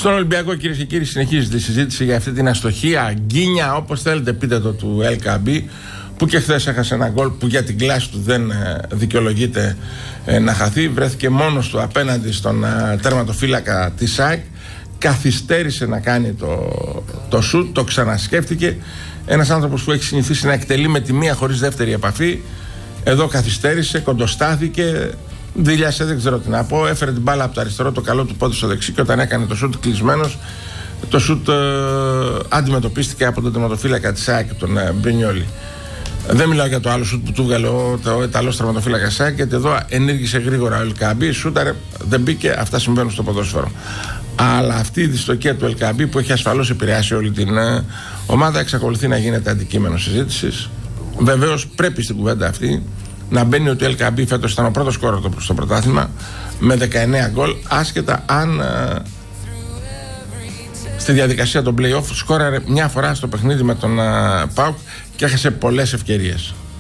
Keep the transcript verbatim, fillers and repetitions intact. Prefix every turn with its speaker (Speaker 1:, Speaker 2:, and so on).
Speaker 1: Στον Ολυμπιακό, κυρίες και κύριοι, συνεχίζεται η συζήτηση για αυτή την αστοχία, γκίνια, όπως θέλετε πείτε το, του El Kaabi, που και χθες έχασε ένα γκολ που για την κλάση του δεν δικαιολογείται ε, να χαθεί. Βρέθηκε μόνος του απέναντι στον ε, τερματοφύλακα της ΑΕΚ. Καθυστέρησε να κάνει το, το σουτ, το ξανασκέφτηκε. Ένας άνθρωπος που έχει συνηθίσει να εκτελεί με τη μία χωρίς δεύτερη επαφή, εδώ καθυστέρησε, κοντοστάθηκε, δειλιάσε, δεν ξέρω τι να πω. Έφερε την μπάλα από το αριστερό, το καλό του πόδι στο δεξί, και όταν έκανε το σουτ κλεισμένος, το σουτ ε, αντιμετωπίστηκε από τον τερματοφύλακα της ΑΕΚ, τον ε, Μπρινιόλι. Δεν μιλάω για το άλλο σουτ που του βγάλε ο, ο Ιταλός τερματοφύλακας ΑΕΚ, γιατί εδώ ενήργησε γρήγορα ο El Kaabi, σούταρε, δεν μπήκε, αυτά συμβαίνουν στο ποδόσφαιρο. Αλλά αυτή η δυστοκία του El Kaabi που έχει ασφαλώς επηρεάσει όλη την ε, ομάδα εξακολουθεί να γίνεται αντικείμενο συζήτησης. Βεβαίως πρέπει στην κουβέντα αυτή να μπαίνει ότι ο El Kaabi φέτος ήταν ο πρώτος σκόρερ στο πρωτάθλημα με δεκαεννέα γκολ, άσχετα αν ε, στη διαδικασία των play-off σκόραρε μια φορά στο παιχνίδι με τον ε, ΠΑΟΚ και έχασε πολλές ευκαιρίες.